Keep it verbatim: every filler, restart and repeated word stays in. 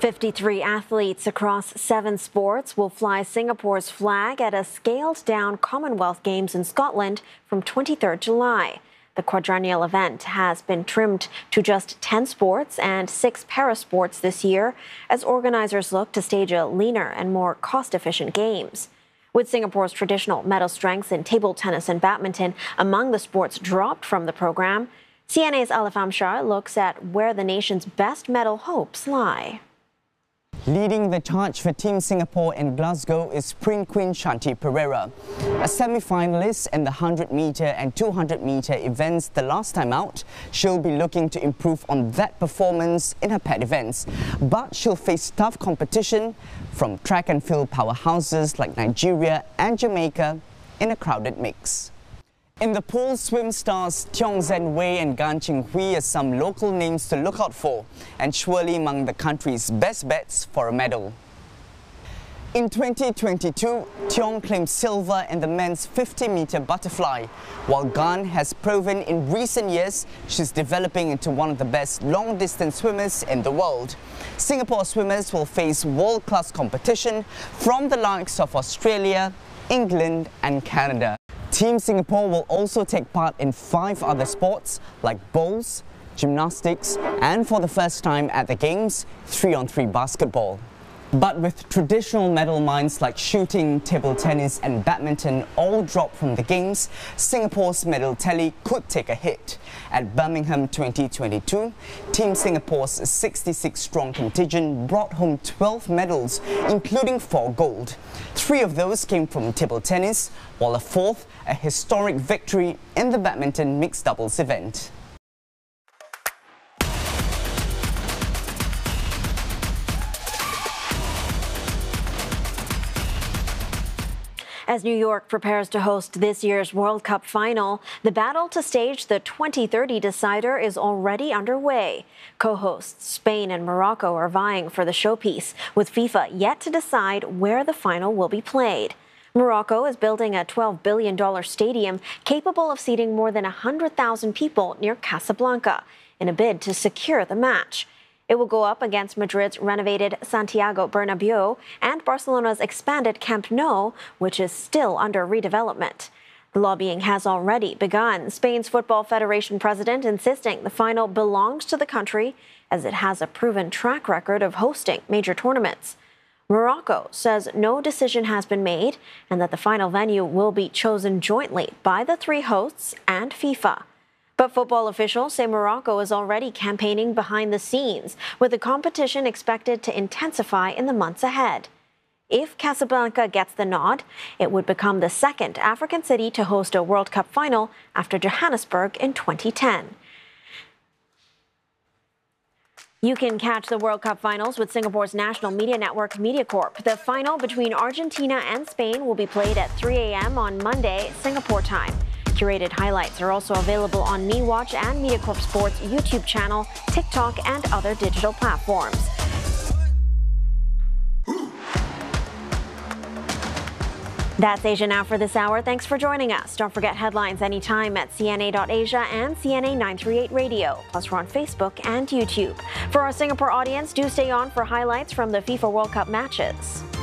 fifty-three athletes across seven sports will fly Singapore's flag at a scaled-down Commonwealth Games in Scotland from twenty-third July. The quadrennial event has been trimmed to just ten sports and six parasports this year, as organizers look to stage a leaner and more cost-efficient games. With Singapore's traditional medal strengths in table tennis and badminton among the sports dropped from the program, C N A's Alif Amshar looks at where the nation's best medal hopes lie. Leading the charge for Team Singapore in Glasgow is Sprint Queen Shanti Pereira. A semi-finalist in the one hundred metre and two hundred metre events the last time out, she'll be looking to improve on that performance in her pet events. But she'll face tough competition from track and field powerhouses like Nigeria and Jamaica in a crowded mix. In the pool, swim stars Tiong Zen Wei and Gan Ching Hui are some local names to look out for, and surely among the country's best bets for a medal. In twenty twenty-two, Tiong claimed silver in the men's fifty metre butterfly, while Gan has proven in recent years she's developing into one of the best long-distance swimmers in the world. Singapore swimmers will face world-class competition from the likes of Australia, England and Canada. Team Singapore will also take part in five other sports like bowls, gymnastics, and for the first time at the Games, three on three basketball. But with traditional medal mines like shooting, table tennis and badminton all dropped from the Games, Singapore's medal tally could take a hit. At Birmingham twenty twenty-two, Team Singapore's sixty-six strong contingent brought home twelve medals, including four gold. Three of those came from table tennis, while a fourth, a historic victory in the badminton mixed doubles event. As New York prepares to host this year's World Cup final, the battle to stage the twenty thirty decider is already underway. Co-hosts Spain and Morocco are vying for the showpiece, with FIFA yet to decide where the final will be played. Morocco is building a twelve billion dollars stadium capable of seating more than one hundred thousand people near Casablanca in a bid to secure the match. It will go up against Madrid's renovated Santiago Bernabeu and Barcelona's expanded Camp Nou, which is still under redevelopment. The lobbying has already begun, Spain's Football Federation president insisting the final belongs to the country as it has a proven track record of hosting major tournaments. Morocco says no decision has been made and that the final venue will be chosen jointly by the three hosts and FIFA. But football officials say Morocco is already campaigning behind the scenes, with the competition expected to intensify in the months ahead. If Casablanca gets the nod, it would become the second African city to host a World Cup final after Johannesburg in twenty ten. You can catch the World Cup finals with Singapore's national media network MediaCorp. The final between Argentina and Spain will be played at three a m on Monday, Singapore time. Curated highlights are also available on MeWatch and MediaCorp Sports' YouTube channel, TikTok, and other digital platforms. That's Asia Now for this hour. Thanks for joining us. Don't forget headlines anytime at C N A dot asia and C N A nine thirty-eight Radio. Plus, we're on Facebook and YouTube. For our Singapore audience, do stay on for highlights from the FIFA World Cup matches.